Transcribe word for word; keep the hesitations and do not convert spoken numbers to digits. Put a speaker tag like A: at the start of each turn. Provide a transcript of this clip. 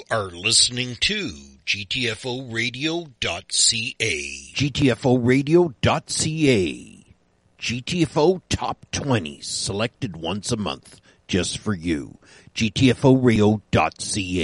A: are listening to G T F O radio dot C A.
B: G T F O radio dot C A. G T F O Top twenties, selected once a month, just for you. G T F O radio dot C A.